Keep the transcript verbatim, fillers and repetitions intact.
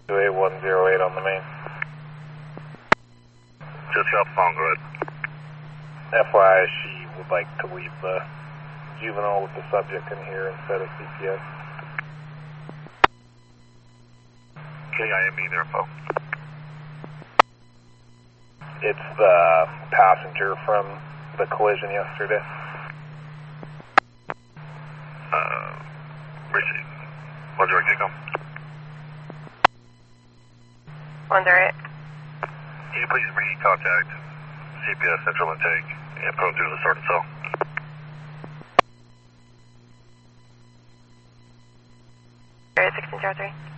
eight one zero eight on the main. Just got phone, go ahead. F Y I, she would like to leave the juvenile with the subject in here instead of C P S. K I M either info. It's the passenger from the collision yesterday. Uh, receive. What's your kick on? one zero eight. Can you please re-contact C P S central intake and put them through the sorted cell? sixteen zero three.